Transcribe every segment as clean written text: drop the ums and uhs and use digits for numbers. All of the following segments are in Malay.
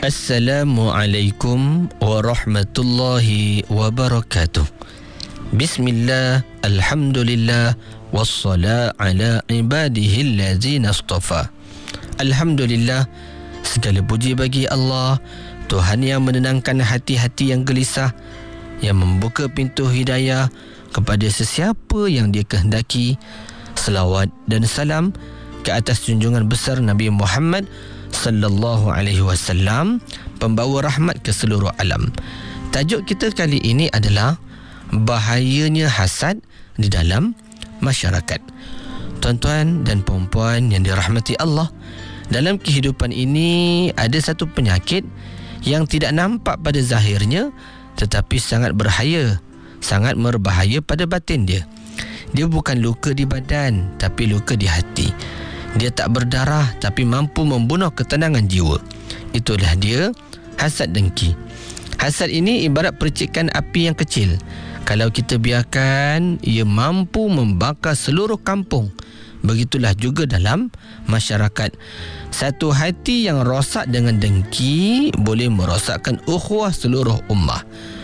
Assalamualaikum warahmatullahi wabarakatuh. Bismillah, alhamdulillah, wassalah ala ibadihi allazina astafa. Alhamdulillah, segala puji bagi Allah, Tuhan yang menenangkan hati-hati yang gelisah, yang membuka pintu hidayah kepada sesiapa yang Dia kehendaki. Selawat dan salam ke atas junjungan besar Nabi Muhammad sallallahu alaihi wasallam, pembawa rahmat ke seluruh alam. Tajuk kita kali ini adalah bahayanya hasad di dalam masyarakat. Tuan-tuan dan puan-puan yang dirahmati Allah, dalam kehidupan ini ada satu penyakit yang tidak nampak pada zahirnya tetapi sangat berbahaya, sangat berbahaya pada batin dia. Dia bukan luka di badan tapi luka di hati. Dia tak berdarah tapi mampu membunuh ketenangan jiwa. Itulah dia hasad dengki. Hasad ini ibarat percikan api yang kecil. Kalau kita biarkan, ia mampu membakar seluruh kampung. Begitulah juga dalam masyarakat. Satu hati yang rosak dengan dengki boleh merosakkan ukhuwah seluruh ummah.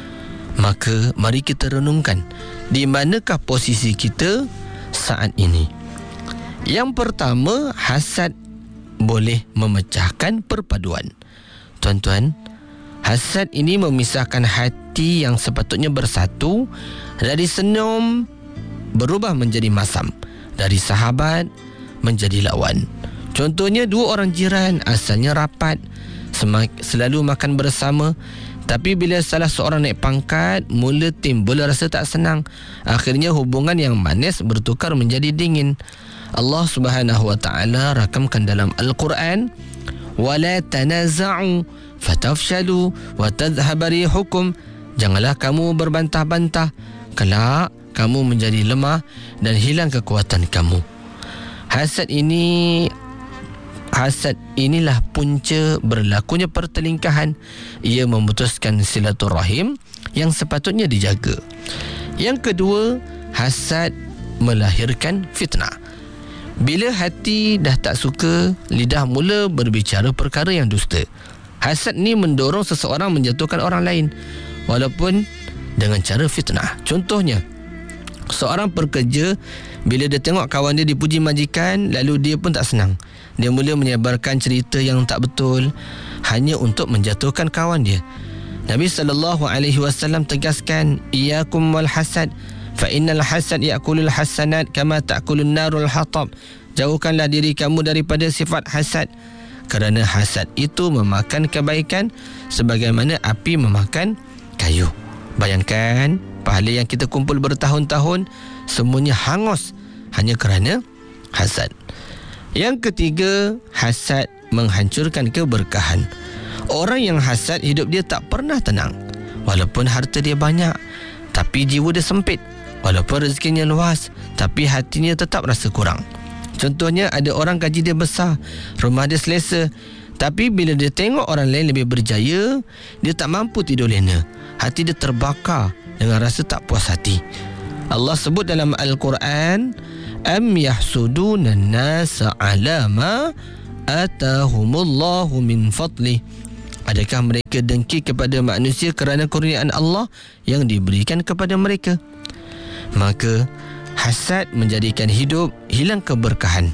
Maka mari kita renungkan, di manakah posisi kita saat ini? Yang pertama, hasad boleh memecahkan perpaduan. Tuan-tuan, hasad ini memisahkan hati yang sepatutnya bersatu. Dari senyum berubah menjadi masam, dari sahabat menjadi lawan. Contohnya, dua orang jiran asalnya rapat, selalu makan bersama, tapi bila salah seorang naik pangkat, mula timbul rasa tak senang. Akhirnya hubungan yang manis bertukar menjadi dingin. Allah Subhanahu wa taala rakamkan dalam Al-Quran, "Wala tanaza'u fatafshalu wa tadhhab rihukum." Janganlah kamu berbantah-bantah, kelak kamu menjadi lemah dan hilang kekuatan kamu. Hasad inilah punca berlakunya pertelingkahan. Ia memutuskan silaturahim yang sepatutnya dijaga. Yang kedua, hasad melahirkan fitnah. Bila hati dah tak suka, lidah mula berbicara perkara yang dusta. Hasad ni mendorong seseorang menjatuhkan orang lain, walaupun dengan cara fitnah. Contohnya, seorang pekerja, bila dia tengok kawan dia dipuji majikan, lalu dia pun tak senang. Dia mula menyebarkan cerita yang tak betul hanya untuk menjatuhkan kawan dia. Nabi SAW tegaskan, "Iyyakum wal hasad, fa innal hasad ya'kulul hasanat kama ta'kulun narul hatab." Jauhkanlah diri kamu daripada sifat hasad, kerana hasad itu memakan kebaikan sebagaimana api memakan kayu. Bayangkan, pahala yang kita kumpul bertahun-tahun semuanya hangus hanya kerana hasad. Yang ketiga, hasad menghancurkan keberkahan. Orang yang hasad, hidup dia tak pernah tenang. Walaupun harta dia banyak, tapi jiwa dia sempit. Walaupun rezekinya luas, tapi hatinya tetap rasa kurang. Contohnya, ada orang gaji dia besar, rumah dia selesa, tapi bila dia tengok orang lain lebih berjaya, dia tak mampu tidur lena. Hati dia terbakar dengan rasa tak puas hati. Allah sebut dalam Al-Quran, "Am yahsuduna an-nasa 'ala ma atahumullahu min fadlih." Adakah mereka dengki kepada manusia kerana kurniaan Allah yang diberikan kepada mereka? Maka hasad menjadikan hidup hilang keberkahan,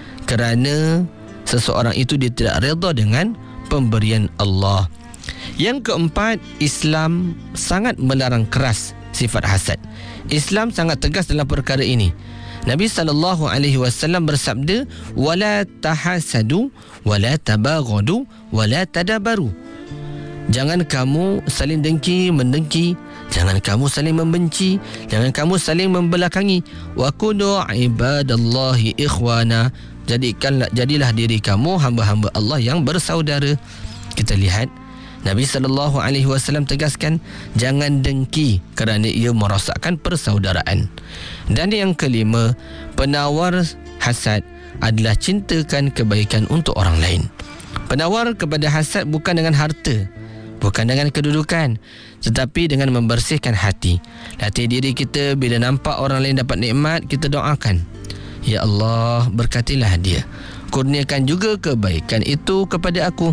kerana seseorang itu dia tidak redha dengan pemberian Allah. Yang keempat, Islam sangat melarang keras sifat hasad. Islam sangat tegas dalam perkara ini. Nabi SAW bersabda, "Wala tahasadu, wala tabaghadu, wala tadabaru." Jangan kamu saling dengki, mendengki. Jangan kamu saling membenci. Jangan kamu saling membelakangi. Wa kunu ibadallahi ikhwana. Jadilah diri kamu hamba-hamba Allah yang bersaudara. Kita lihat, Nabi SAW tegaskan, jangan dengki kerana ia merosakkan persaudaraan. Dan yang kelima, penawar hasad adalah cintakan kebaikan untuk orang lain. Penawar kepada hasad bukan dengan harta, bukan dengan kedudukan, tetapi dengan membersihkan hati. Latih diri kita, bila nampak orang lain dapat nikmat, kita doakan, ya Allah, berkatilah dia, kurniakan juga kebaikan itu kepada aku.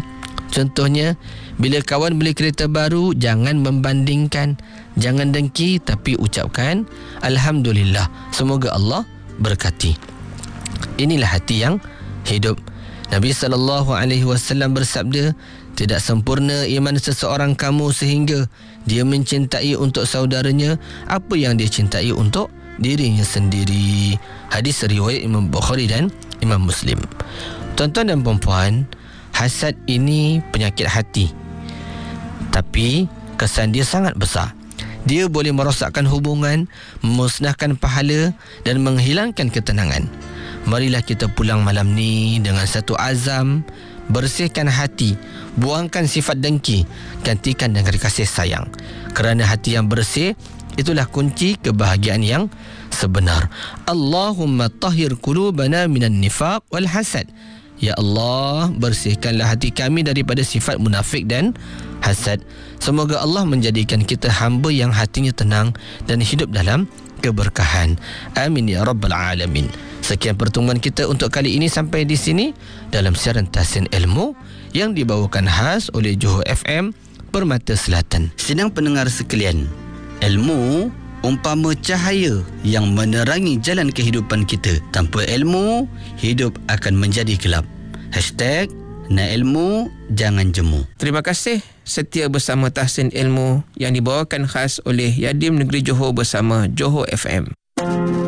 Contohnya, bila kawan beli kereta baru, jangan membandingkan, jangan dengki, tapi ucapkan Alhamdulillah, semoga Allah berkati. Inilah hati yang hidup. Nabi SAW bersabda, tidak sempurna iman seseorang kamu sehingga dia mencintai untuk saudaranya apa yang dia cintai untuk dirinya sendiri. Hadis riwayat Imam Bukhari dan Imam Muslim. Tuan-tuan dan puan-puan, hasad ini penyakit hati, tapi kesan dia sangat besar. Dia boleh merosakkan hubungan, memusnahkan pahala dan menghilangkan ketenangan. Marilah kita pulang malam ni dengan satu azam, bersihkan hati, buangkan sifat dengki, gantikan dengan kasih sayang. Kerana hati yang bersih, itulah kunci kebahagiaan yang sebenar. Allahumma tahhir qulubana minan nifaq wal hasad. Ya Allah, bersihkanlah hati kami daripada sifat munafik dan hasad. Semoga Allah menjadikan kita hamba yang hatinya tenang dan hidup dalam keberkahan. Amin ya rabbal alamin. Sekian pertemuan kita untuk kali ini, sampai di sini dalam siaran Tahsin Ilmu yang dibawakan khas oleh Johor FM Permata Selatan. Sidang pendengar sekalian, ilmu umpama cahaya yang menerangi jalan kehidupan kita. Tanpa ilmu, hidup akan menjadi gelap. #Nak ilmu, jangan jemu. Terima kasih setia bersama Tahsin Ilmu yang dibawakan khas oleh Yadim Negeri Johor bersama Johor FM.